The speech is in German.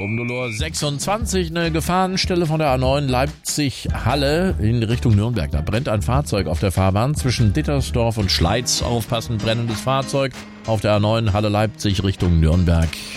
Um 0:26 Uhr eine Gefahrenstelle von der A9 Leipzig-Halle in Richtung Nürnberg. Da brennt ein Fahrzeug auf der Fahrbahn zwischen Dittersdorf und Schleiz. Aufpassen, brennendes Fahrzeug auf der A9 Halle Leipzig Richtung Nürnberg.